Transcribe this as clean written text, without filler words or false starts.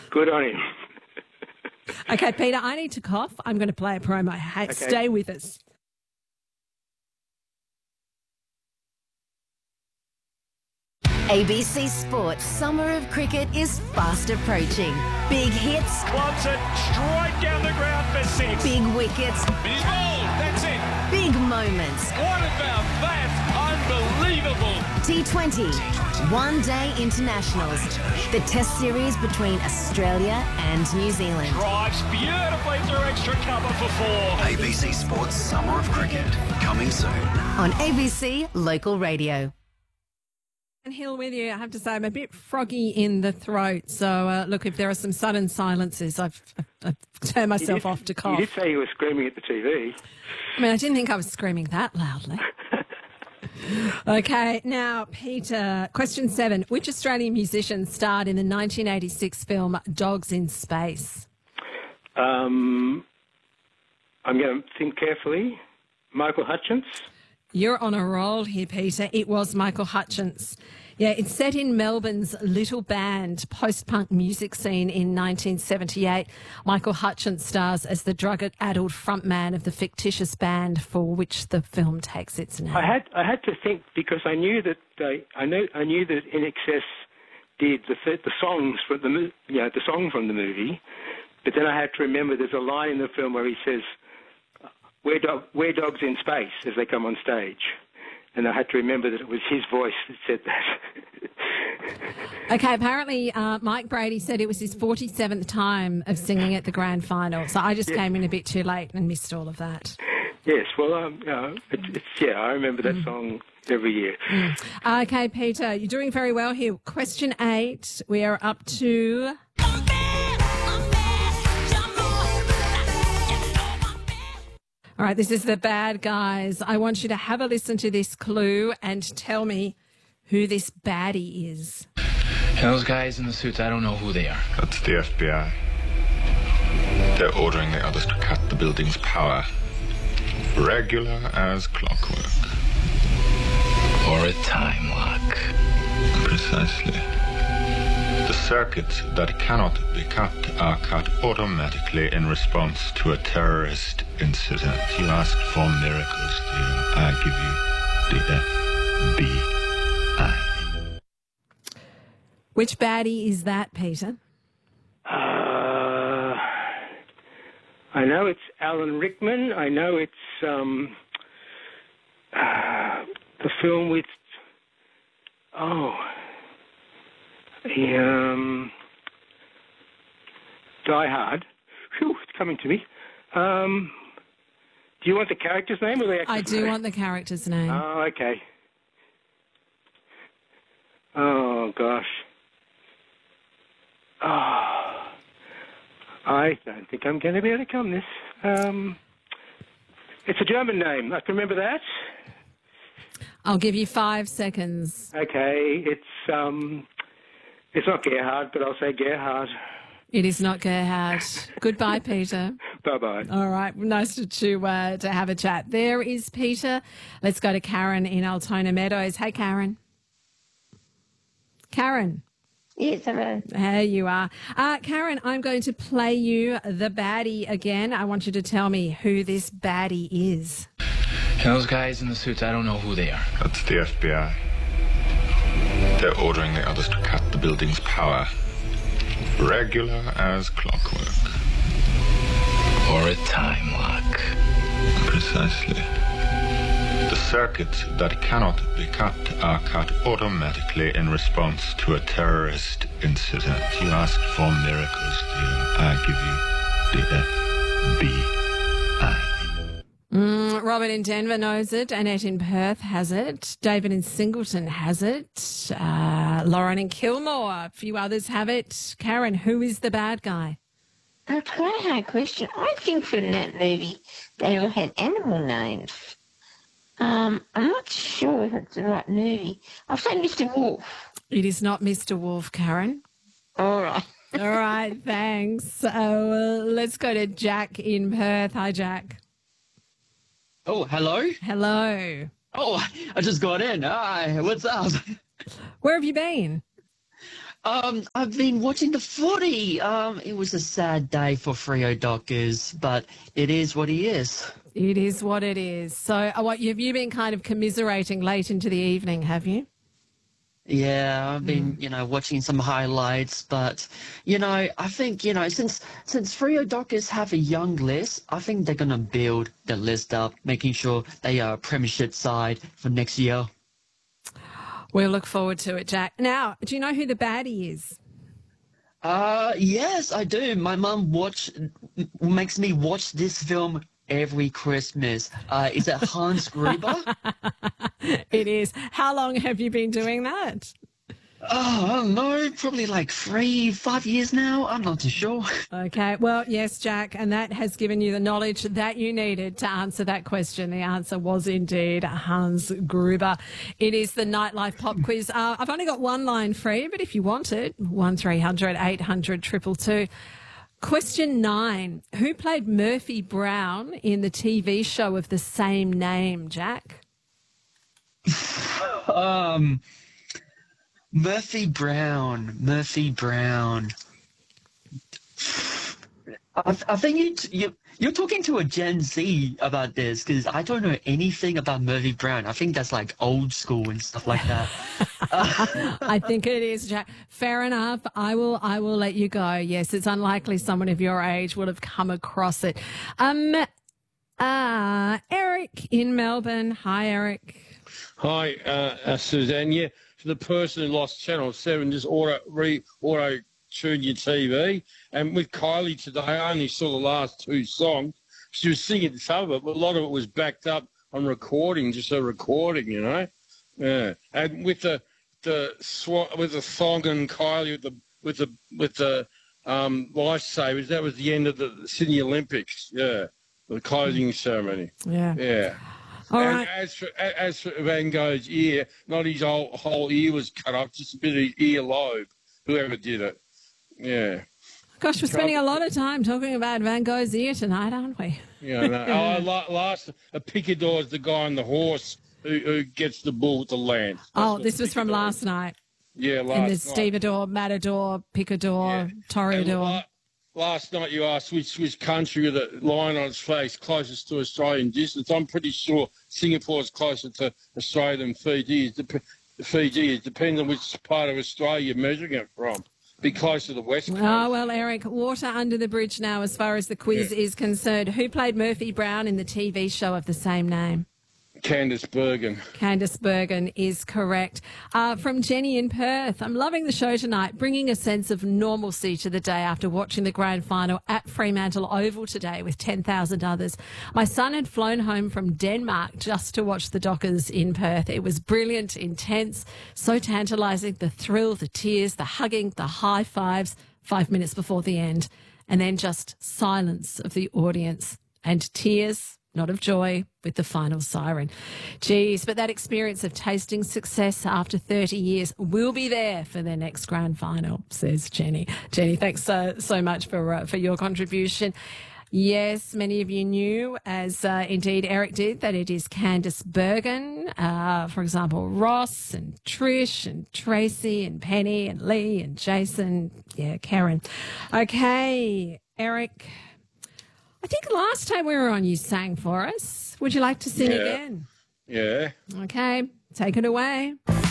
Good on him. Okay, Peter, I need to cough. I'm going to play a promo. Hey, Okay. Stay with us. ABC Sports Summer of Cricket is fast approaching. Big hits, Clubs it straight down the ground for 6. big wickets, He's bowled. That's it. big moments. What about that? Unbelievable. T20, one-day internationals. The Test series between Australia and New Zealand. Drives beautifully through extra cover for 4. ABC Sports Summer of Cricket, coming soon. On ABC Local Radio. And Hill with you. I have to say I'm a bit froggy in the throat. So, look, if there are some sudden silences, I've turned myself off to cough. You did say you were screaming at the TV. I mean, I didn't think I was screaming that loudly. Okay, now, Peter, question 7. Which Australian musician starred in the 1986 film Dogs in Space? I'm going to think carefully. Michael Hutchence. You're on a roll here, Peter. It was Michael Hutchence. Yeah, it's set in Melbourne's Little Band post-punk music scene in 1978. Michael Hutchence stars as the drug-addled frontman of the fictitious band for which the film takes its name. I had to think because I knew that I knew that In Excess did the songs for the the song from the movie, but then I had to remember there's a line in the film where he says, "We're dogs in space" as they come on stage. And I had to remember that it was his voice that said that. Okay, apparently Mike Brady said it was his 47th time of singing at the grand final. So I just came in a bit too late and missed all of that. Yes, well, I remember that song every year. Okay, Peter, you're doing very well here. Question 8, we are up to... All right, this is the bad guys. I want you to have a listen to this clue and tell me who this baddie is. Those guys in the suits, I don't know who they are. That's the FBI. They're ordering the others to cut the building's power. Regular as clockwork. Or a time lock. Precisely. The circuits that cannot be cut are cut automatically in response to a terrorist incident. You asked for miracles, dear. I give you the FBI. Which baddie is that, Peter? I know it's Alan Rickman. I know it's the film with... Die Hard. Phew, it's coming to me. Do you want the character's name or the actor's I do name? want the character's name. Oh, okay. Oh, gosh. Oh, I don't think I'm going to be able to come this. It's a German name. I can remember that. I'll give you 5 seconds. Okay, it's not Gerhard, but I'll say Gerhard. It is not Gerhard. Goodbye, Peter. Bye-bye. All right, nice to have a chat. There is Peter. Let's go to Karen in Altona Meadows. Hey, Karen. Karen. Yes, hello. There you are. Karen, I'm going to play you the baddie again. I want you to tell me who this baddie is. Those guys in the suits, I don't know who they are. That's the FBI. They're ordering the others to cut the building's power. Regular as clockwork. Or a time lock. Precisely. The circuits that cannot be cut are cut automatically in response to a terrorist incident. You asked for miracles, dear. I give you the FBI. Robert in Denver knows it. Annette in Perth has it. David in Singleton has it. Lauren in Kilmore. A few others have it. Karen, who is the bad guy? That's quite a hard question. I think from that movie they all had animal names. I'm not sure if it's the right movie. I'll say Mr. Wolf. It is not Mr. Wolf, Karen. All right. All right, thanks. Let's go to Jack in Perth. Hi, Jack. Oh, hello. Hello. Oh, I just got in. Hi, what's up? Where have you been? I've been watching the footy. It was a sad day for Freo Dockers, but it is what he is. It is what it is. So, what have you been kind of commiserating late into the evening? Have you? Yeah, I've been, watching some highlights, but, I think, since Freo Dockers have a young list, I think they're going to build the list up, making sure they are a premiership side for next year. We'll look forward to it, Jack. Now, do you know who the baddie is? Yes, I do. My mum makes me watch this film every Christmas. Is it Hans Gruber? It is. How long have you been doing that? Oh, I don't know, probably like 3-5 years now. I'm not too sure. Okay. Well, yes, Jack, and that has given you the knowledge that you needed to answer that question. The answer was indeed Hans Gruber. It is the Nightlife Pop Quiz. I've only got one line free, but if you want it, 1300 800 222. Question 9. Who played Murphy Brown in the TV show of the same name, Jack? Murphy Brown. I think you're talking to a Gen Z about this, because I don't know anything about Murphy Brown. I think that's like old school and stuff like that. I think it is, Jack. Fair enough. I will let you go. Yes, it's unlikely someone of your age would have come across it. Eric in Melbourne. Hi, Eric. Hi, Suzanne. Yeah, for the person who lost Channel 7, just auto tune your TV. And with Kylie today, I only saw the last 2 songs. She was singing some of it, but a lot of it was backed up on recording, just a recording, Yeah, and with the Thong and Kylie with the lifesavers, that was the end of the Sydney Olympics. Yeah, the closing ceremony. Yeah. All and right. As for Van Gogh's ear, not his whole ear was cut off, just a bit of his earlobe. Whoever did it. Yeah. Gosh, we're spending a lot of time talking about Van Gogh's ear tonight, aren't we? Yeah, no. A picador is the guy on the horse who gets the bull with the lance. This was from last night. Yeah, last night. night. And the stevedore, matador, picador, toreador. Last night you asked which country with a line on its face closest to Australian distance. I'm pretty sure Singapore's closer to Australia than Fiji is. Fiji is, depending on which part of Australia you're measuring it from. Be close to the west coast. Oh, well, Eric, water under the bridge now as far as the quiz is concerned. Who played Murphy Brown in the TV show of the same name? Candice Bergen. Candice Bergen is correct. From Jenny in Perth, I'm loving the show tonight, bringing a sense of normalcy to the day after watching the grand final at Fremantle Oval today with 10,000 others. My son had flown home from Denmark just to watch the Dockers in Perth. It was brilliant, intense, so tantalising, the thrill, the tears, the hugging, the high fives 5 minutes before the end, and then just silence of the audience and tears, not of joy, with the final siren. Geez, but that experience of tasting success after 30 years will be there for their next grand final, says Jenny. Jenny, thanks so much for your contribution. Yes, many of you knew, as indeed Eric did, that it is Candice Bergen. For example, Ross and Trish and Tracy and Penny and Lee and Jason. Yeah, Karen. Okay, Eric, I think last time we were on, you sang for us. Would you like to sing again? Yeah. Okay, take it away.